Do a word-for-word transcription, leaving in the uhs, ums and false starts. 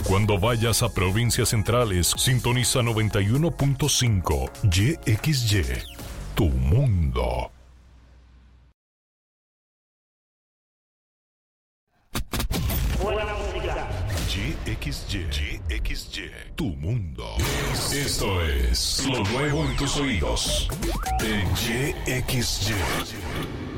Cuando vayas a provincias centrales, sintoniza noventa y uno punto cinco Y X Y, tu mundo. Buena música. Y X Y, Y X Y, tu mundo. Esto es lo nuevo en tus oídos. En Y X Y.